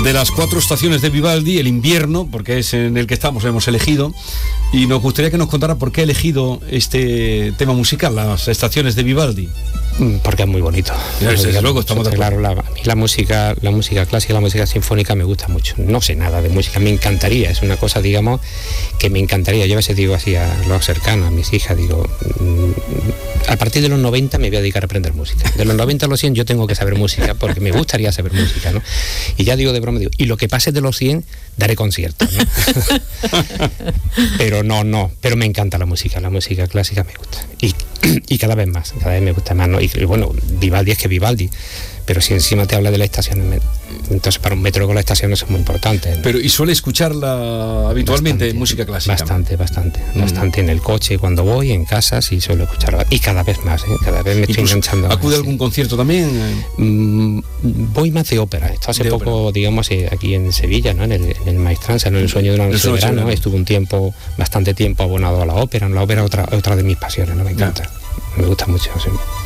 de las 4 estaciones de Vivaldi, el invierno, porque es en el que estamos, hemos elegido, y nos gustaría que nos contara por qué ha elegido este tema musical, las estaciones de Vivaldi. Porque es muy bonito. Desde luego, estamos de acuerdo. Claro, a mí la música clásica, la música sinfónica me gusta mucho. No sé nada de música, me encantaría, es una cosa, digamos, que me encantaría. Yo a veces digo así a los cercanos, a mis hijas, digo, a partir de los 90 me voy a dedicar a aprender música. De los 90 a los 100 yo tengo que saber música, porque me gustaría saber música, ¿no? Y ya digo de broma, digo, y lo que pase de los 100, daré conciertos, ¿no? pero me encanta la música clásica me gusta. Y cada vez me gusta más, ¿no? Y bueno, Vivaldi es que Vivaldi, pero si encima te habla de la estación, entonces para un metro con la estación eso es muy importante, ¿no? Pero, ¿y suele escucharla habitualmente, bastante, música clásica? Bastante en el coche, cuando voy, en casa, sí suelo escucharla. Y cada vez más, cada vez me estoy enganchando. ¿Acude a algún concierto también? Voy más de ópera. Esto hace poco, ópera, digamos, aquí en Sevilla, ¿no? En el Maestranza, ¿no? En el sueño de una noche de verano. Estuve bastante tiempo abonado a la ópera. La ópera otra de mis pasiones, ¿no? Me encanta. Me gusta mucho, sí.